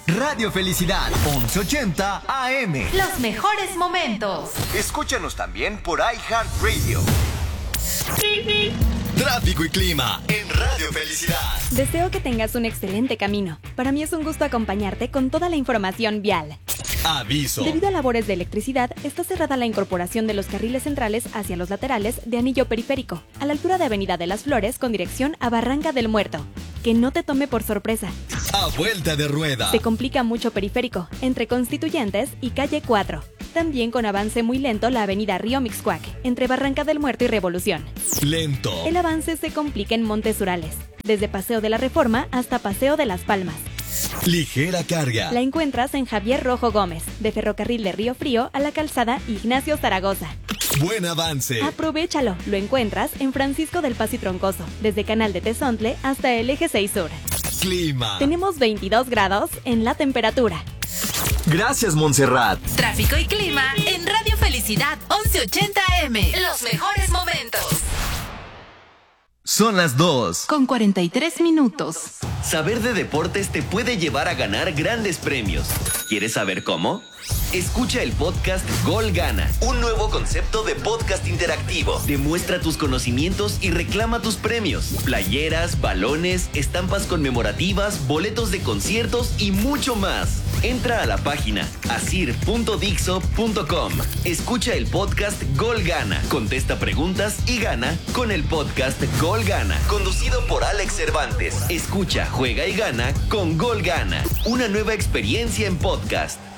Radio Felicidad, 1180 AM. Los mejores momentos. Escúchanos también por iHeartRadio. Tráfico y clima en Radio Felicidad. Deseo que tengas un excelente camino. Para mí es un gusto acompañarte con toda la información vial. Aviso. Debido a labores de electricidad, está cerrada la incorporación de los carriles centrales hacia los laterales de anillo periférico, a la altura de Avenida de las Flores con dirección a Barranca del Muerto. Que no te tome por sorpresa. A vuelta de rueda. Se complica mucho periférico, entre Constituyentes y Calle 4. También con avance muy lento la avenida Río Mixcoac, entre Barranca del Muerto y Revolución. Lento. El avance se complica en Montes Urales, desde Paseo de la Reforma hasta Paseo de las Palmas. Ligera carga. La encuentras en Javier Rojo Gómez, de Ferrocarril de Río Frío a la calzada Ignacio Zaragoza. Buen avance. Aprovéchalo, lo encuentras en Francisco del Paz y Troncoso, desde Canal de Tezontle hasta el Eje 6 Sur. Clima. Tenemos 22 grados en la temperatura. Gracias, Montserrat. Tráfico y clima en Radio Felicidad 1180 AM. Los mejores momentos. Son las 2. Con 43 minutos. Saber de deportes te puede llevar a ganar grandes premios. ¿Quieres saber cómo? Escucha el podcast Gol Gana, un nuevo concepto de podcast interactivo. Demuestra tus conocimientos y reclama tus premios. Playeras, balones, estampas conmemorativas, boletos de conciertos y mucho más. Entra a la página asir.dixo.com. Escucha el podcast Gol Gana, contesta preguntas y gana con el podcast Gol Gana, conducido por Alex Cervantes. Escucha, juega y gana con Gol Gana, una nueva experiencia en podcast.